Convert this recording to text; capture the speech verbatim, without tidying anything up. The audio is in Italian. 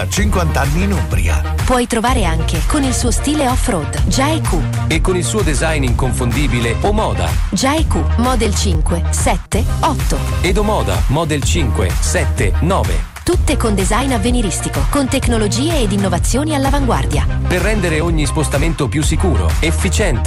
cinquanta anni in Umbria. Puoi trovare anche con il suo stile off-road G I Q e con il suo design inconfondibile Omoda. G I Q Model cinque, sette, otto ed Omoda Model cinque, sette, nove. Tutte con design avveniristico, con tecnologie ed innovazioni all'avanguardia. Per rendere ogni spostamento più sicuro, efficiente